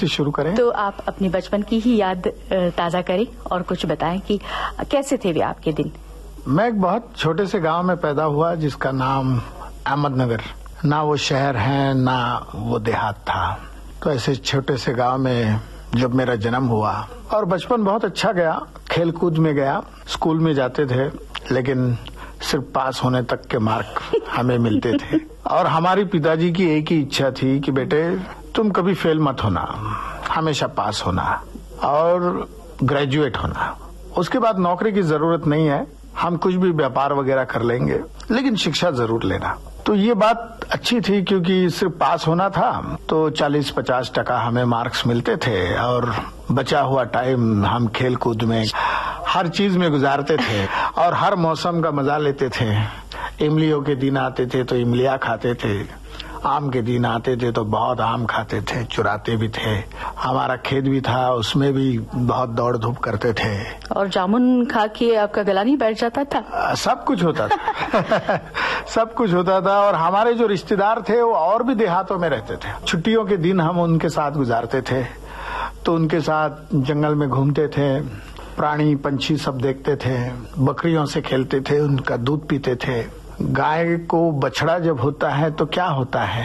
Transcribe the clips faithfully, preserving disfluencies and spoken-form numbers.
से शुरू करें? तो आप अपनी बचपन की ही याद ताजा करें और कुछ बताएं कि कैसे थे वे आपके दिन। मैं एक बहुत छोटे से गांव में पैदा हुआ जिसका नाम अहमदनगर। ना वो शहर है ना वो देहात था। तो ऐसे छोटे से गांव में जब मेरा जन्म हुआ और बचपन बहुत अच्छा गया, खेल कूद में गया, स्कूल में जाते थे लेकिन सिर्फ पास होने तक के मार्क हमें मिलते थे। और हमारी पिताजी की एक ही इच्छा थी कि बेटे तुम कभी फेल मत होना, हमेशा पास होना और ग्रेजुएट होना। उसके बाद नौकरी की जरूरत नहीं है, हम कुछ भी व्यापार वगैरह कर लेंगे लेकिन शिक्षा जरूर लेना। तो ये बात अच्छी थी क्योंकि सिर्फ पास होना था तो चालीस पचास टका हमें मार्क्स मिलते थे और बचा हुआ टाइम हम खेल कूद में हर चीज में गुजारते थे और हर मौसम का मजा लेते थे। इमलियों के दिन आते थे तो इमलियां खाते थे, आम के दिन आते थे तो बहुत आम खाते थे, चुराते भी थे। हमारा खेत भी था, उसमें भी बहुत दौड़ धूप करते थे। और जामुन खा के आपका गला नहीं बैठ जाता था? सब कुछ होता था सब कुछ होता था। और हमारे जो रिश्तेदार थे वो और भी देहातों में रहते थे। छुट्टियों के दिन हम उनके साथ गुजारते थे तो उनके साथ जंगल में घूमते थे, प्राणी पंछी सब देखते थे, बकरियों से खेलते थे, उनका दूध पीते थे। गाय को बछड़ा जब होता है तो क्या होता है,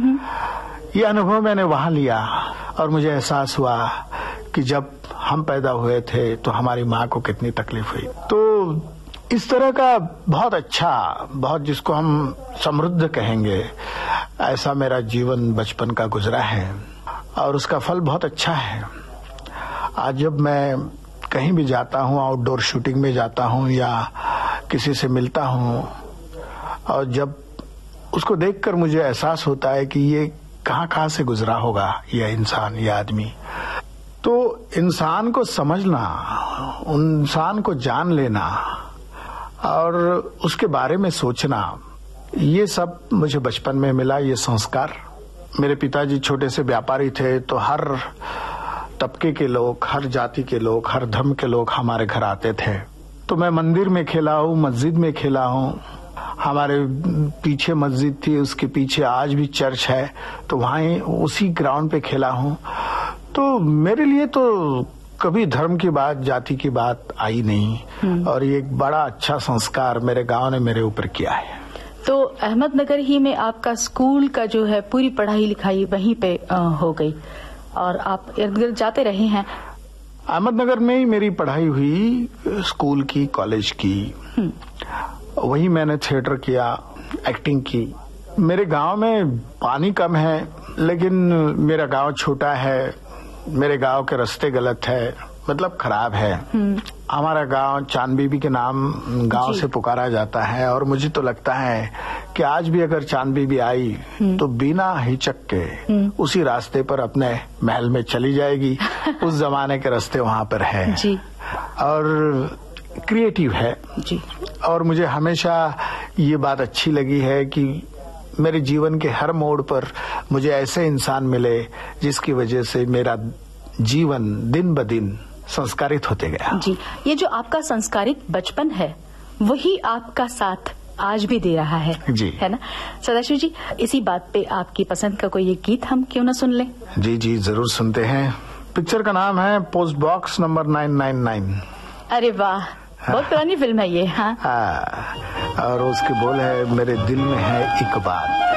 ये अनुभव मैंने वहां लिया और मुझे एहसास हुआ कि जब हम पैदा हुए थे तो हमारी माँ को कितनी तकलीफ हुई। तो इस तरह का बहुत अच्छा, बहुत जिसको हम समृद्ध कहेंगे, ऐसा मेरा जीवन बचपन का गुजरा है और उसका फल बहुत अच्छा है। आज जब मैं कहीं भी जाता हूँ, आउटडोर शूटिंग में जाता हूँ या किसी से मिलता हूँ और जब उसको देखकर मुझे एहसास होता है कि ये कहाँ कहाँ से गुजरा होगा ये इंसान, ये आदमी, तो इंसान को समझना, इंसान को जान लेना और उसके बारे में सोचना, ये सब मुझे बचपन में मिला, ये संस्कार। मेरे पिताजी छोटे से व्यापारी थे तो हर तबके के लोग, हर जाति के लोग, हर धर्म के लोग हमारे घर आते थे। तो मैं मंदिर में खेला हूँ, मस्जिद में खेला हूँ। हमारे पीछे मस्जिद थी, उसके पीछे आज भी चर्च है, तो वहीं उसी ग्राउंड पे खेला हूँ। तो मेरे लिए तो कभी धर्म की बात, जाति की बात आई नहीं और ये एक बड़ा अच्छा संस्कार मेरे गांव ने मेरे ऊपर किया है। तो अहमदनगर ही में आपका स्कूल का जो है पूरी पढ़ाई लिखाई वहीं पे हो गई और आप इर्द गिर्द जाते रहे हैं? अहमदनगर में ही मेरी पढ़ाई हुई, स्कूल की, कॉलेज की। वही मैंने थिएटर किया, एक्टिंग की। मेरे गांव में पानी कम है लेकिन मेरा गांव छोटा है, मेरे गांव के रास्ते गलत है, मतलब खराब है। हमारा गांव चांद बीबी के नाम गांव से पुकारा जाता है और मुझे तो लगता है कि आज भी अगर चांद बीबी आई तो बिना हिचक के उसी रास्ते पर अपने महल में चली जाएगी। उस जमाने के रास्ते वहां पर है जी। और क्रिएटिव है जी। और मुझे हमेशा ये बात अच्छी लगी है कि मेरे जीवन के हर मोड़ पर मुझे ऐसे इंसान मिले जिसकी वजह से मेरा जीवन दिन ब दिन संस्कारित होते गया। जी, ये जो आपका संस्कारित बचपन है वही आपका साथ आज भी दे रहा है जी, है ना सदाशिव जी? इसी बात पे आपकी पसंद का कोई एक गीत हम क्यों न सुन लें? जी जी जरूर सुनते हैं। पिक्चर का नाम है post box number nine nine nine. अरे वाह, बहुत पुरानी फिल्म है ये। हाँ, हाँ, और उसके बोल है मेरे दिल में है एक बात।